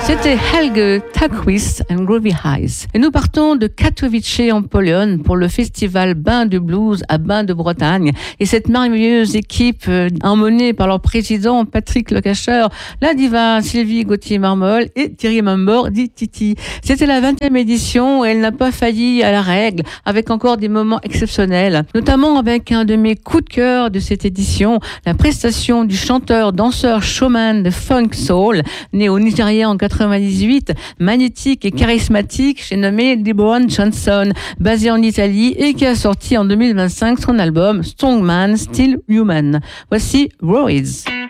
C'était Helge Tallquist and Groovy Eyes. Et nous partons de Katowice en Pologne pour le festival Bain de Blues à Bain de Bretagne. Et cette merveilleuse équipe emmenée par leur président Patrick Lecacher, la diva Sylvie Gauthier-Marmol et Thierry Mambord dit Titi. C'était la 20e édition et elle n'a pas failli à la règle avec encore des moments exceptionnels, notamment avec un de mes coups de cœur de cette édition, la prestation du chanteur, danseur, showman de funk soul, né au Nigeria en 98, magnétique et charismatique, j'ai nommé LeBron Johnson, basé en Italie et qui a sorti en 2025 son album Strongman Still Human. Voici Roids.